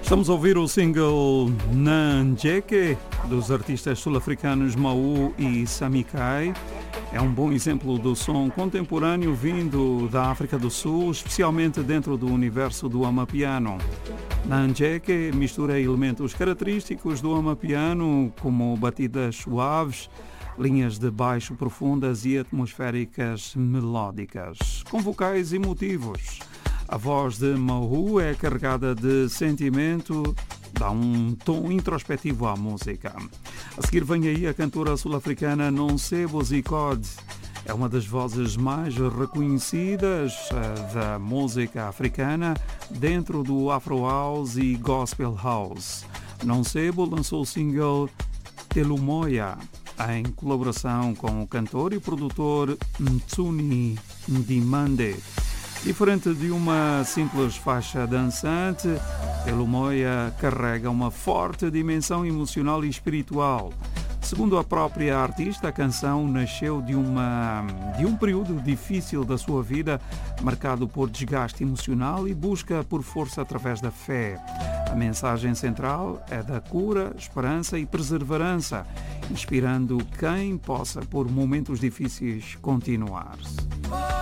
Estamos a ouvir o single Nanjeke dos artistas sul-africanos Mau e Samikai. É um bom exemplo do som contemporâneo vindo da África do Sul, especialmente dentro do universo do amapiano. Nanjeke mistura elementos característicos do amapiano, como batidas suaves, linhas de baixo profundas e atmosféricas melódicas, com vocais emotivos. A voz de Mau é carregada de sentimento, dá um tom introspectivo à música. A seguir vem aí a cantora sul-africana Nontsebo Zikode. É uma das vozes mais reconhecidas da música africana dentro do Afro House e Gospel House. Nontsebo lançou o single Telumoya em colaboração com o cantor e produtor Mtsuni Ndimande. Diferente de uma simples faixa dançante, Telumoya carrega uma forte dimensão emocional e espiritual. Segundo a própria artista, a canção nasceu de um período difícil da sua vida, marcado por desgaste emocional e busca por força através da fé. A mensagem central é da cura, esperança e perseverança, inspirando quem possa, por momentos difíceis, continuar.